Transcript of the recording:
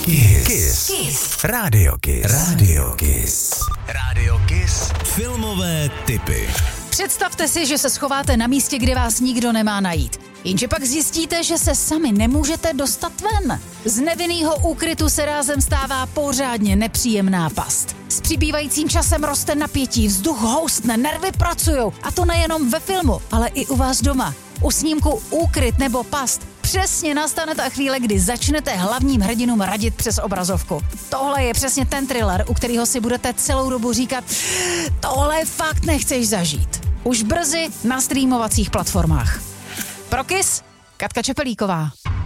Kiss. Radio Kiss. Filmové tipy. Představte si, že se schováte na místě, kde vás nikdo nemá najít. Jenže pak zjistíte, že se sami nemůžete dostat ven. Z nevinného úkrytu se rázem stává pořádně nepříjemná past. S přibývajícím časem roste napětí, vzduch houstne, nervy pracujou. A to nejenom ve filmu, ale i u vás doma. U snímku Úkryt nebo Past přesně nastane ta chvíle, kdy začnete hlavním hrdinům radit přes obrazovku. Tohle je přesně ten thriller, u kterého si budete celou dobu říkat, tohle fakt nechceš zažít. Už brzy na streamovacích platformách. Pro Kiss, Katka Čepelíková.